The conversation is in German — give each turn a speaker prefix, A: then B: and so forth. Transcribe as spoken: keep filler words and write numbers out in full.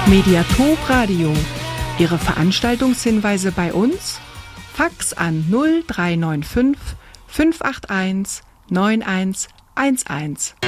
A: Mediathek Radio. Ihre Veranstaltungshinweise bei uns? Fax an null drei neun fünf fünf acht eins neun eins eins eins.